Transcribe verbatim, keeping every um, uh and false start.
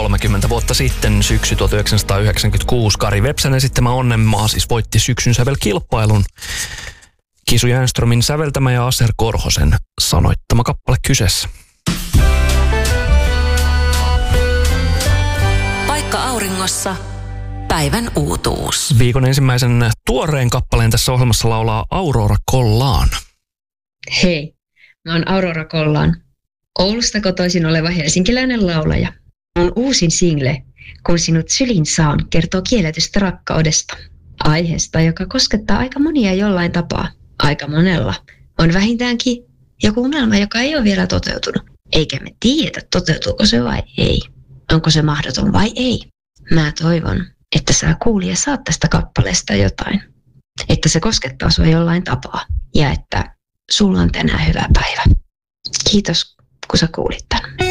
kolmekymmentä vuotta sitten, syksy tuhatyhdeksänsataayhdeksänkymmentäkuusi, Kari Vepsän esittämä Onnenmaa siis voitti syksyn sävelkilpailun. Kisu Jänströmin säveltämä ja Aser Korhosen sanoittama kappale kyseessä. Paikka auringossa. Päivän uutuus. Viikon ensimmäisen tuoreen kappaleen tässä ohjelmassa laulaa Aurora Collan. Hei, mä oon Aurora Collan. Oulusta kotoisin oleva helsinkiläinen laulaja. Mun uusin single, Kun sinut sylin saan, kertoo kielletystä rakkaudesta. Aiheesta, joka koskettaa aika monia jollain tapaa. Aika monella on vähintäänkin joku unelma, joka ei ole vielä toteutunut. Eikä me tiedä, toteutuuko se vai ei. Onko se mahdoton vai ei. Mä toivon, että sä kuulija saat tästä kappaleesta jotain. Että se koskettaa sua jollain tapaa. Ja että sulla on tänään hyvä päivä. Kiitos, kun sä kuulit tämän.